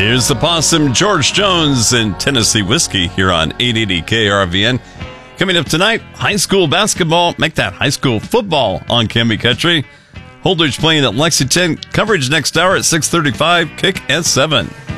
Here's the possum, George Jones, and Tennessee Whiskey here on 880 KRVN. Coming up tonight, high school basketball. Make that high school football on Canby Country. Holdridge playing at Lexington. Coverage next hour at 6:35. Kick at 7.